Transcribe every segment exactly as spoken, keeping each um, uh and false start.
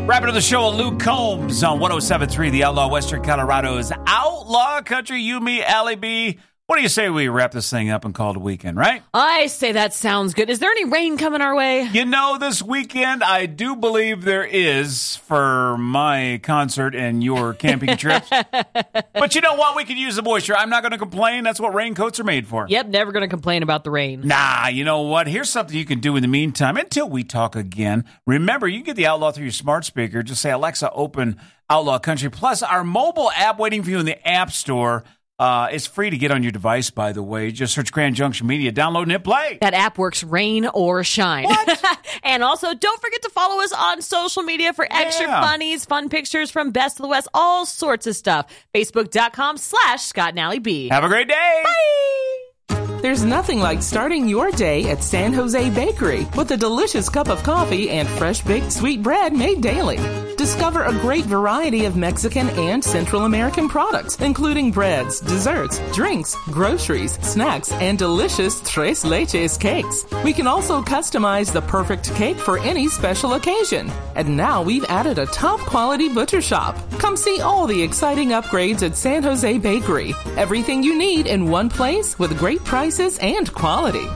Wrapping up the show, Luke Combs on one oh seven point three, The Outlaw, Western Colorado's Outlaw Country. You, me, Allie B. What do you say we wrap this thing up and call it a weekend, right? I say that sounds good. Is there any rain coming our way? You know, this weekend, I do believe there is for my concert and your camping trips. But you know what? We could use the moisture. I'm not going to complain. That's what raincoats are made for. Yep, never going to complain about the rain. Nah, you know what? Here's something you can do in the meantime until we talk again. Remember, you can get the Outlaw through your smart speaker. Just say, Alexa, open Outlaw Country. Plus, our mobile app waiting for you in the App Store. Uh, it's free to get on your device, by the way. Just search Grand Junction Media, download and hit play. That app works rain or shine. What? And also, don't forget to follow us on social media for extra Yeah. funnies, fun pictures from Best of the West, all sorts of stuff. Facebook.com slash Scott and Allie B. Have a great day. Bye. There's nothing like starting your day at San Jose Bakery with a delicious cup of coffee and fresh-baked sweet bread made daily. Discover a great variety of Mexican and Central American products, including breads, desserts, drinks, groceries, snacks, and delicious Tres Leches cakes. We can also customize the perfect cake for any special occasion. And now we've added a top-quality butcher shop. Come see all the exciting upgrades at San Jose Bakery. Everything you need in one place with great prices and quality.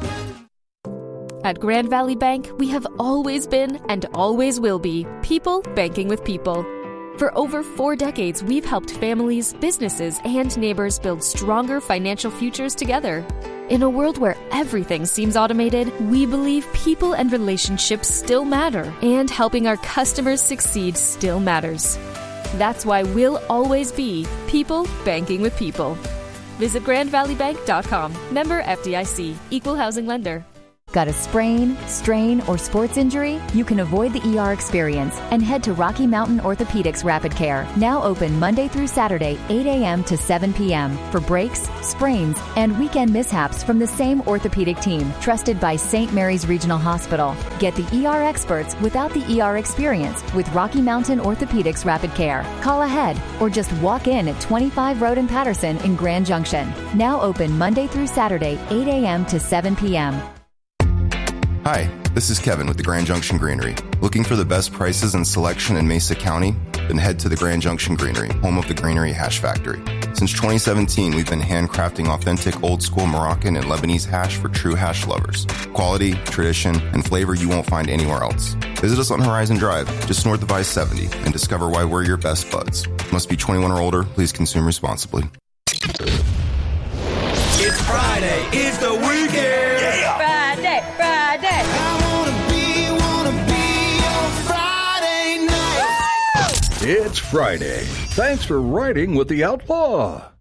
At Grand Valley Bank, we have always been and always will be people banking with people. For over four decades, we've helped families, businesses, and neighbors build stronger financial futures together. In a world where everything seems automated, we believe people and relationships still matter, and helping our customers succeed still matters. That's why we'll always be people banking with people. Visit grand valley bank dot com. Member F D I C. Equal housing lender. Got a sprain, strain, or sports injury? You can avoid the E R experience and head to Rocky Mountain Orthopedics Rapid Care, now open Monday through Saturday, eight a.m. to seven p.m. for breaks, sprains, and weekend mishaps from the same orthopedic team, trusted by Saint Mary's Regional Hospital. Get the E R experts without the E R experience with Rocky Mountain Orthopedics Rapid Care. Call ahead or just walk in at twenty-five Road and Patterson in Grand Junction, now open Monday through Saturday, eight a.m. to seven p.m. Hi, this is Kevin with the Grand Junction Greenery. Looking for the best prices and selection in Mesa County? Then head to the Grand Junction Greenery, home of the Greenery Hash Factory. Since twenty seventeen, we've been handcrafting authentic old-school Moroccan and Lebanese hash for true hash lovers. Quality, tradition, and flavor you won't find anywhere else. Visit us on Horizon Drive, just north of I seventy, and discover why we're your best buds. Must be twenty-one or older. Please consume responsibly. It's Friday. It's the weekend. Yeah. Friday, Friday. I wanna be, wanna be on Friday night. It's Friday. Thanks for riding with the Outlaw.